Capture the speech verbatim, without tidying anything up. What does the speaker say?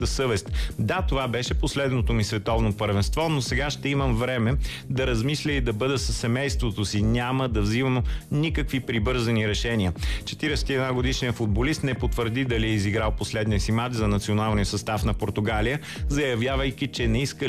съвест. Да, това беше последното ми световно първенство, но сега ще имам време да размисля и да бъда със семейството си. Няма да взимам никакви прибързани решения. четиридесет и една годишният футболист не потвърди дали е изиграл последния си матч за националния състав на Португалия, заявявайки, че не иска